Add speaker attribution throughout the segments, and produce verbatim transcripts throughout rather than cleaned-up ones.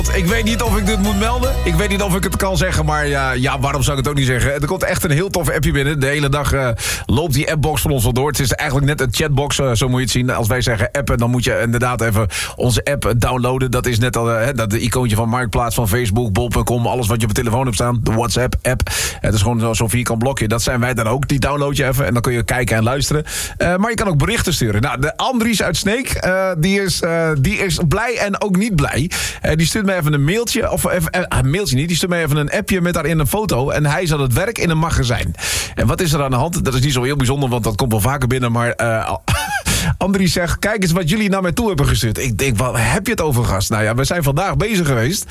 Speaker 1: Ik weet niet of ik dit moet melden. Ik weet niet of ik het kan zeggen, maar ja, ja waarom zou ik het ook niet zeggen? Er komt echt een heel tof appje binnen. De hele dag uh, loopt die appbox van ons wel door. Het is eigenlijk net een chatbox, uh, zo moet je het zien. Als wij zeggen appen, dan moet je inderdaad even onze app downloaden. Dat is net al uh, dat de icoontje van Marktplaats, van Facebook, bol punt com. Alles wat je op je telefoon hebt staan. De WhatsApp-app. Het is gewoon zo'n vierkant blokje. Dat zijn wij dan ook. Die download je even en dan kun je kijken en luisteren. Uh, maar je kan ook berichten sturen. Nou, de Andries uit Sneek, uh, die, is, uh, die is blij en ook niet blij. Uh, die stuurt mij even een mailtje. Of even, uh, een mailtje niet. Die stuurt mij even een appje met daarin een foto. En hij is aan het werk in een magazijn. En wat is er aan de hand? Dat is niet zo heel bijzonder, want dat komt wel vaker binnen. Maar uh, Andries zegt, kijk eens wat jullie naar mij toe hebben gestuurd. Ik denk, wat heb je het over, gast? Nou ja, we zijn vandaag bezig geweest.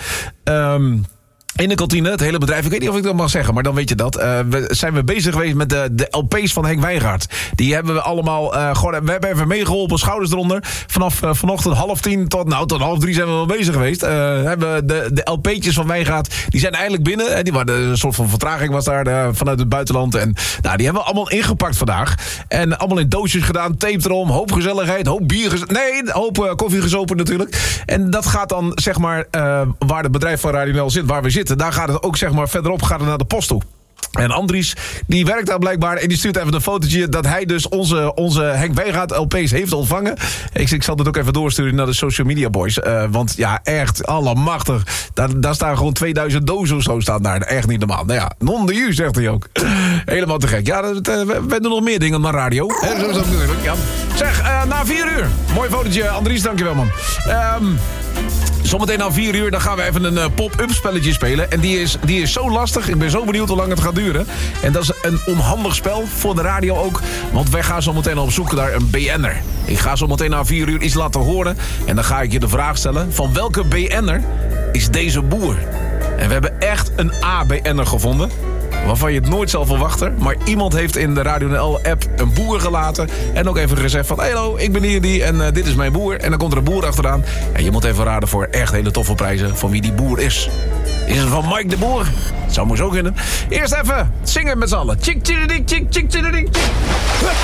Speaker 1: Um, In de kantine, het hele bedrijf. Ik weet niet of ik dat mag zeggen, maar dan weet je dat. Uh, we zijn we bezig geweest met de, de L P's van Henk Wijngaard. Die hebben we allemaal... Uh, gewoon, we hebben even meegeholpen, schouders eronder. Vanaf uh, vanochtend half tien tot, nou, tot half drie zijn we wel bezig geweest. Uh, hebben de, de L P'tjes van Wijngaard, die zijn eindelijk binnen. En die waren, een soort van vertraging was daar uh, vanuit het buitenland. En nou, die hebben we allemaal ingepakt vandaag. En allemaal in doosjes gedaan, tape erom, hoop gezelligheid, hoop bier... Gez- nee, hoop uh, koffie gezopen natuurlijk. En dat gaat dan, zeg maar, uh, waar het bedrijf van Radio N L zit, waar we zitten... daar gaat het ook, zeg maar, verderop gaat het naar de post toe. En Andries, die werkt daar blijkbaar en die stuurt even een fotootje dat hij dus onze, onze Henk Wijngaard L P's heeft ontvangen. Ik, ik zal dit ook even doorsturen naar de social media boys. Uh, want ja, echt, allemachtig. Daar, daar staan gewoon tweeduizend dozen of zo staan daar. Echt niet normaal. Nou ja, non de u, zegt hij ook. Helemaal te gek. Ja, dat, uh, we, we doen nog meer dingen op de radio. He, zo is dat natuurlijk. Ja. Zeg, uh, na vier uur. Mooi fotootje, Andries, dankjewel man. Um, Zometeen na vier uur, dan gaan we even een uh, pop-up spelletje spelen. En die is, die is zo lastig. Ik ben zo benieuwd hoe lang het gaat duren. En dat is een onhandig spel voor de radio ook. Want wij gaan zo meteen op zoek naar een B N'er. Ik ga zo meteen na vier uur iets laten horen. En dan ga ik je de vraag stellen: van welke B N'er is deze boer? En we hebben echt een A B N'er gevonden. Waarvan je het nooit zal verwachten. Maar iemand heeft in de Radio N L-app een boer gelaten. En ook even gezegd van... Hallo, ik ben hier die en uh, dit is mijn boer. En dan komt er een boer achteraan. En je moet even raden voor echt hele toffe prijzen... van wie die boer is. Is het van Mike de Boer? Dat zou maar zo kunnen. Eerst even zingen met z'n allen. Tjik, tjik, tjik, tjik, tjik, tjik.